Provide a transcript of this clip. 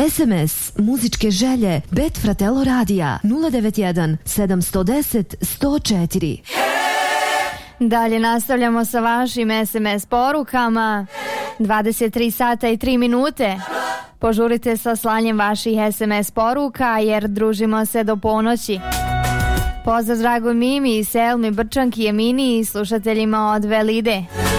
SMS muzičke želje Bet Fratello Radija 091 710 104. Dalje nastavljamo sa vašim SMS porukama. 23 sata i 3 minute. Požurite sa slanjem vaših SMS poruka jer družimo se do ponoći. Pozdrav dragoj Mimi, Selmi, Brčanki, Emini i slušateljima od Velide.